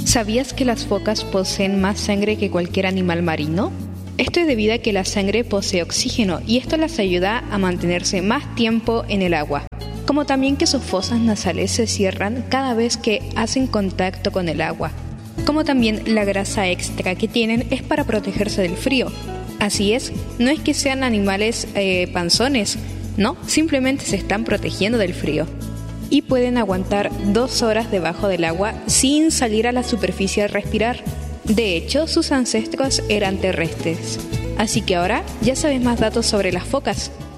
¿Sabías que las focas poseen más sangre que cualquier animal marino? Esto es debido a que la sangre posee oxígeno y esto las ayuda a mantenerse más tiempo en el agua, como también que sus fosas nasales se cierran cada vez que hacen contacto con el agua, como también la grasa extra que tienen es para protegerse del frío. Así es, no es que sean animales panzones, no, simplemente se están protegiendo del frío. Y pueden aguantar 2 horas debajo del agua sin salir a la superficie a respirar. De hecho, sus ancestros eran terrestres. Así que ahora ya sabes más datos sobre las focas.